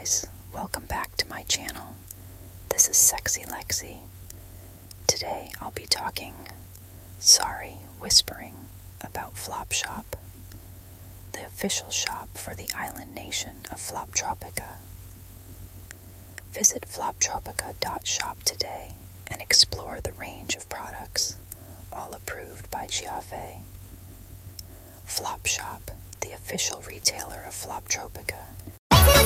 guys, welcome back to my channel. This is Sexy Lexi. Today I'll be whispering about Flopshop, the official shop for the island nation of Floptropica. Visit floptropica.shop today and explore the range of products, all approved by Giave. Flopshop, the official retailer of Floptropica,